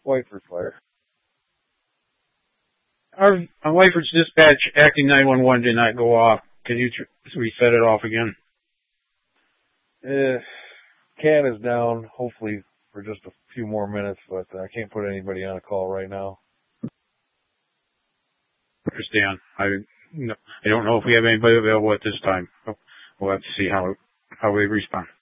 Whiteford Fire. Our Whiteford's dispatch acting 911 did not go off. Can you reset it off again? CAN is down, hopefully for just a few more minutes, but I can't put anybody on a call right now. Understand. I don't know if we have anybody available at this time. We'll have to see how we respond.